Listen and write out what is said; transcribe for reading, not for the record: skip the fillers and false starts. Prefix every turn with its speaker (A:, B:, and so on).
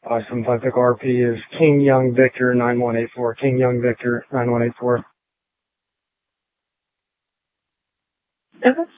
A: Symplectic RP is King Young Victor 9184. King Young Victor 9184.
B: Okay.